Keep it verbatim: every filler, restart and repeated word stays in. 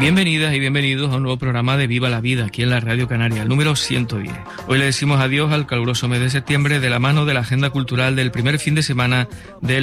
Bienvenidas y bienvenidos a un nuevo programa de Viva la Vida, aquí en la Radio Canaria, el número ciento diez. Hoy le decimos adiós al caluroso mes de septiembre de la mano de la agenda cultural del primer fin de semana del